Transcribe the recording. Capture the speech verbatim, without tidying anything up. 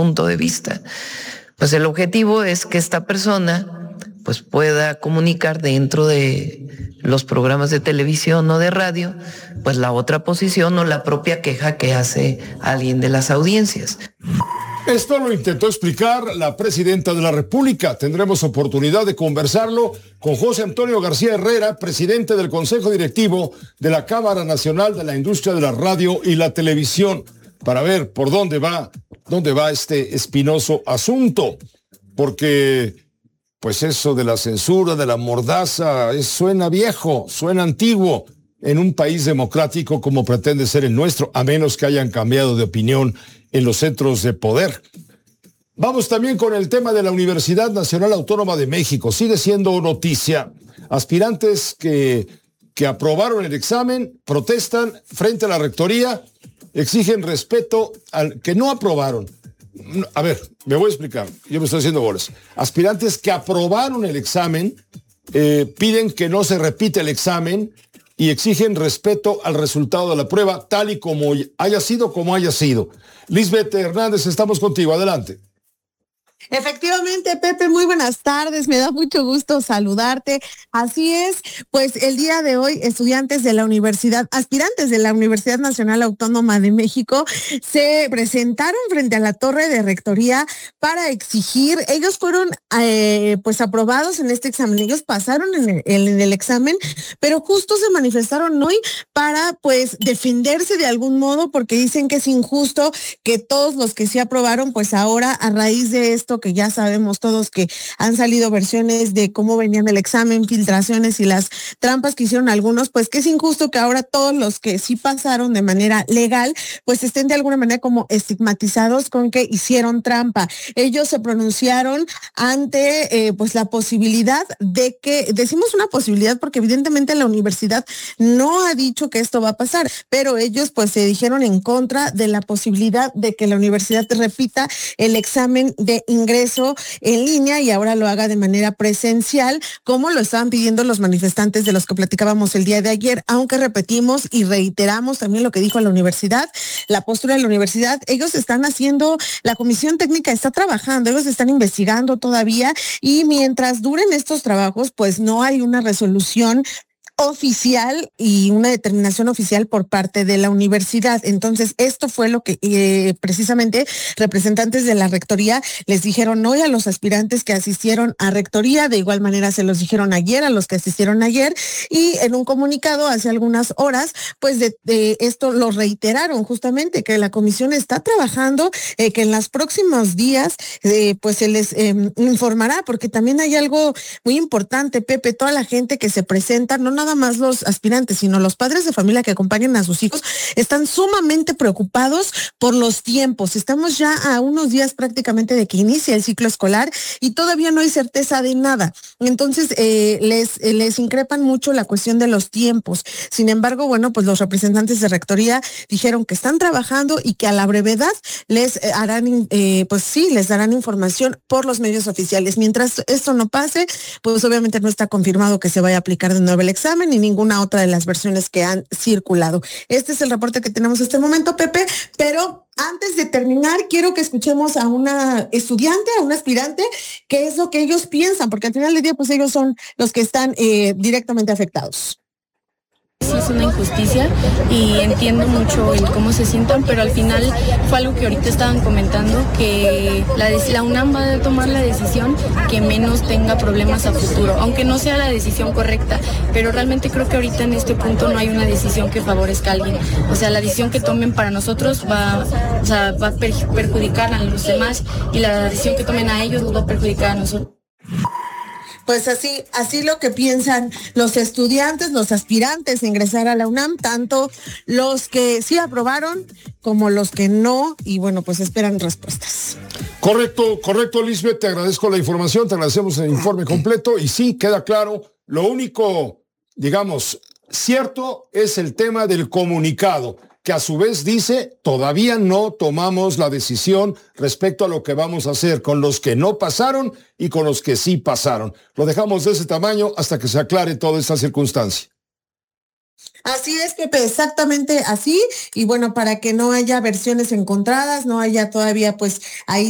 punto de vista. Pues el objetivo es que esta persona pues pueda comunicar dentro de los programas de televisión o de radio, pues la otra posición o la propia queja que hace alguien de las audiencias. Esto lo intentó explicar la presidenta de la República. Tendremos oportunidad de conversarlo con José Antonio García Herrera, presidente del Consejo Directivo de la Cámara Nacional de la Industria de la Radio y la Televisión, para ver por dónde va, dónde va este espinoso asunto. Porque, pues eso de la censura, de la mordaza, es, suena viejo, suena antiguo en un país democrático como pretende ser el nuestro, a menos que hayan cambiado de opinión en los centros de poder. Vamos también con el tema de la Universidad Nacional Autónoma de México. Sigue siendo noticia. Aspirantes que, que aprobaron el examen protestan frente a la rectoría, exigen respeto al que no aprobaron. A ver, me voy a explicar. Yo me estoy haciendo bolas. Aspirantes que aprobaron el examen eh, piden que no se repita el examen y exigen respeto al resultado de la prueba, tal y como haya sido, como haya sido. Lisbeth Hernández, estamos contigo. Adelante. Efectivamente, Pepe, muy buenas tardes, me da mucho gusto saludarte. Así es, pues el día de hoy estudiantes de la universidad, aspirantes de la Universidad Nacional Autónoma de México se presentaron frente a la torre de rectoría para exigir, ellos fueron eh, pues aprobados en este examen, ellos pasaron en el, en el examen, pero justo se manifestaron hoy para pues defenderse de algún modo porque dicen que es injusto que todos los que sí aprobaron, pues ahora a raíz de esto que ya sabemos todos que han salido versiones de cómo venían el examen, filtraciones y las trampas que hicieron algunos, pues que es injusto que ahora todos los que sí pasaron de manera legal, pues estén de alguna manera como estigmatizados con que hicieron trampa. Ellos se pronunciaron ante eh, pues la posibilidad de que, decimos una posibilidad porque evidentemente la universidad no ha dicho que esto va a pasar, pero ellos pues se dijeron en contra de la posibilidad de que la universidad repita el examen de ingreso en línea y ahora lo haga de manera presencial, como lo estaban pidiendo los manifestantes de los que platicábamos el día de ayer, aunque repetimos y reiteramos también lo que dijo la universidad, la postura de la universidad. Ellos están haciendo, la comisión técnica está trabajando, ellos están investigando todavía y mientras duren estos trabajos, pues no hay una resolución oficial y una determinación oficial por parte de la universidad. Entonces, esto fue lo que eh, precisamente representantes de la rectoría les dijeron hoy a los aspirantes que asistieron a rectoría, de igual manera se los dijeron ayer a los que asistieron ayer y en un comunicado hace algunas horas, pues de, de esto lo reiteraron justamente, que la comisión está trabajando, eh, que en los próximos días eh, pues se les eh, informará, porque también hay algo muy importante, Pepe, toda la gente que se presenta, no nada más los aspirantes, sino los padres de familia que acompañan a sus hijos, están sumamente preocupados por los tiempos. Estamos ya a unos días prácticamente de que inicie el ciclo escolar y todavía no hay certeza de nada. Entonces, eh, les, eh, les increpan mucho la cuestión de los tiempos. Sin embargo, bueno, pues los representantes de rectoría dijeron que están trabajando y que a la brevedad les eh, harán, eh, pues sí, les darán información por los medios oficiales. Mientras esto no pase, pues obviamente no está confirmado que se vaya a aplicar de nuevo el examen ni ninguna otra de las versiones que han circulado. Este es el reporte que tenemos hasta el momento, Pepe, pero antes de terminar, quiero que escuchemos a una estudiante, a un aspirante, qué es lo que ellos piensan, porque al final del día, pues ellos son los que están eh, directamente afectados. Sí, es una injusticia y entiendo mucho el cómo se sientan, pero al final fue algo que ahorita estaban comentando, que la, la UNAM va a tomar la decisión que menos tenga problemas a futuro, aunque no sea la decisión correcta, pero realmente creo que ahorita en este punto no hay una decisión que favorezca a alguien. O sea, la decisión que tomen para nosotros va, o sea, va a perjudicar a los demás y la decisión que tomen a ellos nos va a perjudicar a nosotros. Pues así, así lo que piensan los estudiantes, los aspirantes a ingresar a la UNAM, tanto los que sí aprobaron como los que no, y bueno, pues esperan respuestas. Correcto, correcto, Lisbeth, te agradezco la información, te agradecemos el informe completo, y sí, queda claro, lo único, digamos, cierto es el tema del comunicado, que a su vez dice, todavía no tomamos la decisión respecto a lo que vamos a hacer con los que no pasaron y con los que sí pasaron. Lo dejamos de ese tamaño hasta que se aclare toda esta circunstancia. Así es, Pepe, exactamente así. Y bueno, para que no haya versiones encontradas, no haya todavía pues ahí